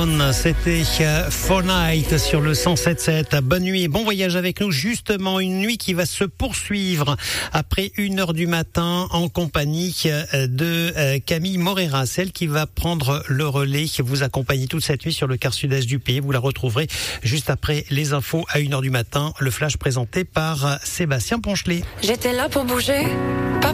C'était For Night sur le 107.7. Bonne nuit et bon voyage avec nous. Justement, une nuit qui va se poursuivre après 1h du matin en compagnie de Camille Morera, celle qui va prendre le relais, vous accompagner toute cette nuit sur le quart sud-est du pays. Vous la retrouverez juste après les infos à 1h du matin. Le flash présenté par Sébastien Ponchelet. J'étais là pour bouger.